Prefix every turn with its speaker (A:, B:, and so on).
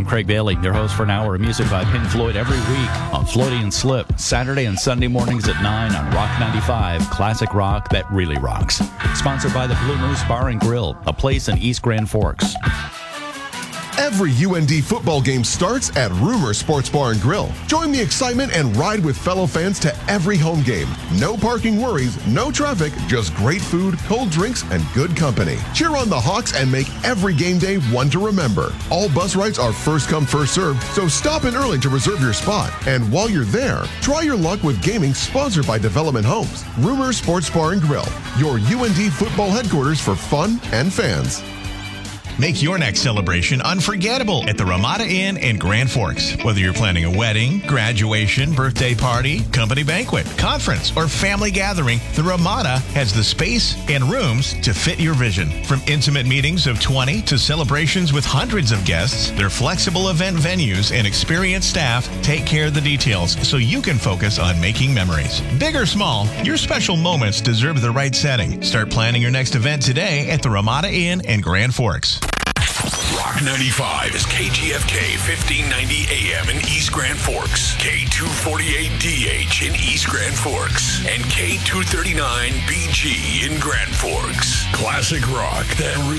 A: Craig Bailey, your host for an hour of music by Pink Floyd every week on Floaty and Slip, Saturday and Sunday mornings at 9 on Rock 95, classic rock that really rocks. Sponsored by the Blue Moose Bar and Grill, a place in East Grand Forks.
B: Every UND football game starts at Rumor Sports Bar and Grill. Join the excitement and ride with fellow fans to every home game. No parking worries, no traffic, just great food, cold drinks, and good company. Cheer on the Hawks and make every game day one to remember. All bus rides are first come, first served, so stop in early to reserve your spot. And while you're there, try your luck with gaming sponsored by Development Homes. Rumor Sports Bar and Grill, your UND football headquarters for fun and fans.
C: Make your next celebration unforgettable at the Ramada Inn in Grand Forks. Whether you're planning a wedding, graduation, birthday party, company banquet, conference, or family gathering, the Ramada has the space and rooms to fit your vision. From intimate meetings of 20 to celebrations with hundreds of guests, their flexible event venues and experienced staff take care of the details so you can focus on making memories. Big or small, your special moments deserve the right setting. Start planning your next event today at the Ramada Inn in Grand Forks.
D: Rock 95 is KGFK 1590 AM in East Grand Forks, K248DH in East Grand Forks, and K239BG in Grand Forks. Classic rock that